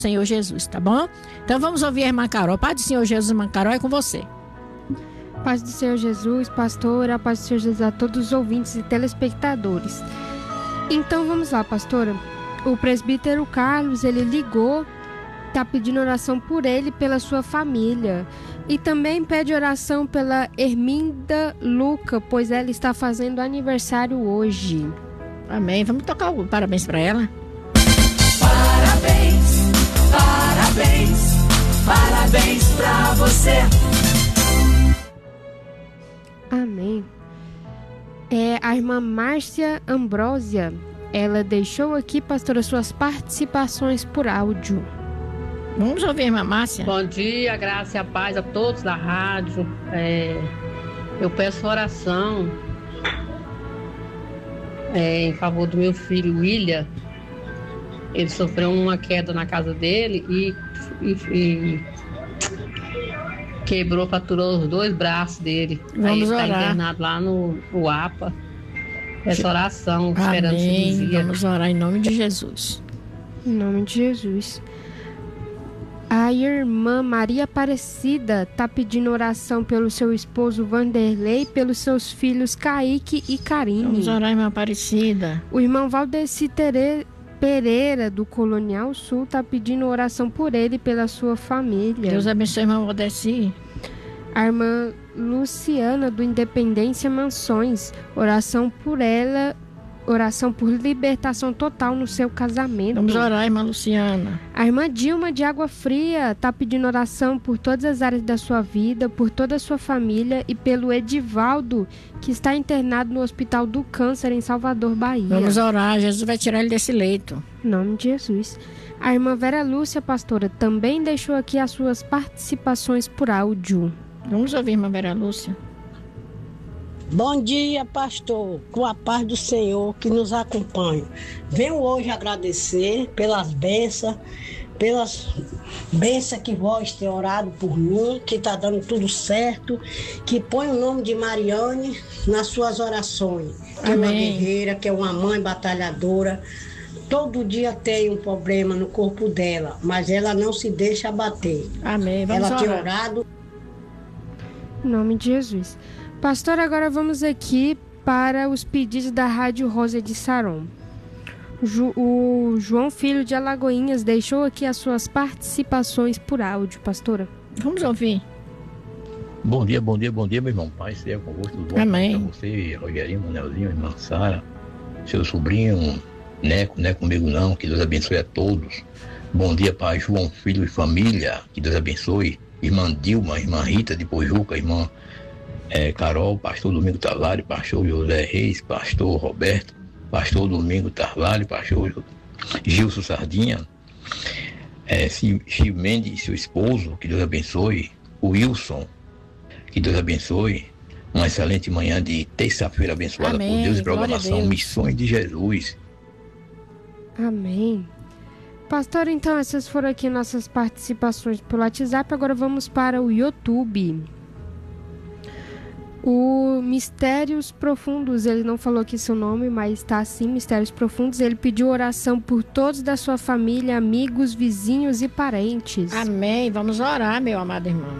Senhor Jesus, tá bom? Então vamos ouvir a irmã Carol. Paz do Senhor Jesus, irmã Carol, é com você. Paz do Senhor Jesus, pastora, paz do Senhor Jesus a todos os ouvintes e telespectadores. Então vamos lá, pastora. O presbítero Carlos, ele ligou, tá pedindo oração por ele e pela sua família. E também pede oração pela Herminda Luca, pois ela está fazendo aniversário hoje. Amém. Vamos tocar o parabéns para ela. Parabéns, parabéns, parabéns pra você. Amém. A irmã Márcia Ambrósia, ela deixou aqui, pastora, suas participações por áudio. Vamos ouvir a irmã Márcia. Bom dia, graça e a paz a todos da rádio. Eu peço oração em favor do meu filho William. Ele sofreu uma queda na casa dele e quebrou, fraturou os 2 braços dele. Vamos Aí ele orar. está internado lá no APA. Essa oração, esperando Amém. cirurgia. Vamos orar em nome de Jesus. Em nome de Jesus. A irmã Maria Aparecida está pedindo oração pelo seu esposo Vanderlei, pelos seus filhos Kaique e Karine. Vamos orar, irmã Aparecida. O irmão Valdeci Pereira, do Colonial Sul, está pedindo oração por ele e pela sua família. Deus abençoe, irmão Valdeci. A irmã Luciana, do Independência Mansões, oração por ela, oração por libertação total no seu casamento. Vamos orar, irmã Luciana. A irmã Dilma de Água Fria está pedindo oração por todas as áreas da sua vida, por toda a sua família e pelo Edivaldo, que está internado no Hospital do Câncer, em Salvador, Bahia. Vamos orar, Jesus vai tirar ele desse leito. Em nome de Jesus. A irmã Vera Lúcia, pastora, também deixou aqui as suas participações por áudio. Vamos ouvir, irmã Vera Lúcia. Bom dia, pastor, com a paz do Senhor que nos acompanha. Venho hoje agradecer pelas bênçãos que vós tem orado por mim, que está dando tudo certo, que põe o nome de Mariane nas suas orações. Que é uma guerreira, que é uma mãe batalhadora. Todo dia tem um problema no corpo dela, mas ela não se deixa abater. Amém. Vamos ela orar. tem orado. Em nome de Jesus. Pastor, agora vamos aqui para os pedidos da Rádio Rosa de Saron. O João Filho de Alagoinhas deixou aqui as suas participações por áudio, pastora. Vamos ouvir. Bom dia, meu irmão. Pai, seja convosco. Tudo bom? Amém. Pra você, Rogerinho, Manelzinho, irmã Sara, seu sobrinho, Neco, não é comigo não, que Deus abençoe a todos. Bom dia, pai João Filho e família, que Deus abençoe. Irmã Dilma, irmã Rita de Pojuca, irmã Carol, pastor Domingo Tavares, pastor José Reis, pastor Roberto, pastor Domingo Tavares, pastor Gilson Sardinha, Chico Mendes, seu esposo, que Deus abençoe. Wilson, que Deus abençoe. Uma excelente manhã de terça-feira abençoada Amém. por Deus e Glória a programação Deus. Missões de Jesus. Amém. Pastor, então essas foram aqui nossas participações pelo WhatsApp. Agora vamos para o YouTube. O Mistérios Profundos, ele não falou aqui seu nome, mas está assim, Mistérios Profundos. Ele pediu oração por todos da sua família, amigos, vizinhos e parentes. Amém. Vamos orar, meu amado irmão.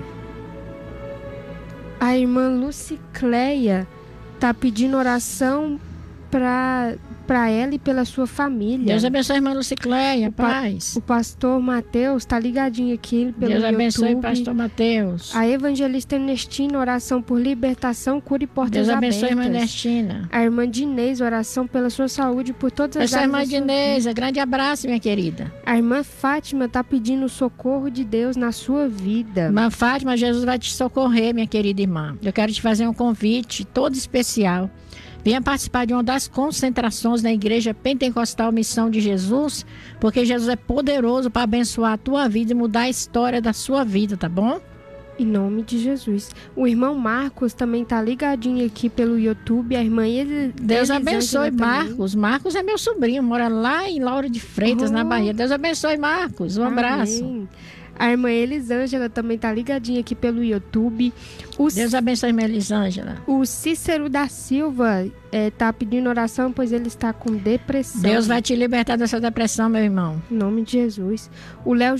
A irmã Lucicleia está pedindo oração para ela e pela sua família. Deus abençoe a irmã Lucicleia, paz. O pastor Mateus está ligadinho aqui pelo Deus YouTube. abençoe o pastor Mateus. A evangelista Ernestina, oração por libertação, cura e portas Deus abertas. abençoe a irmã Ernestina. A irmã Dinês, oração pela sua saúde por todas as Essa áreas irmã da sua Dinês, vida. grande abraço, minha querida. A irmã Fátima está pedindo o socorro de Deus na sua vida. Irmã Fátima, Jesus vai te socorrer, minha querida irmã. Eu quero te fazer um convite todo especial. Venha participar de uma das concentrações na Igreja Pentecostal Missão de Jesus, porque Jesus é poderoso para abençoar a tua vida e mudar a história da sua vida, tá bom? Em nome de Jesus. O irmão Marcos também está ligadinho aqui pelo YouTube. A irmã Deus Elisângela abençoe também. Marcos. Marcos é meu sobrinho, mora lá em Laura de Freitas, na Bahia. Deus abençoe Marcos. Um abraço. A irmã Elisângela também tá ligadinha aqui pelo YouTube. Deus abençoe, irmã Elisângela. O Cícero da Silva tá pedindo oração, pois ele está com depressão. Deus vai te libertar dessa depressão, meu irmão. Em nome de Jesus. O Léo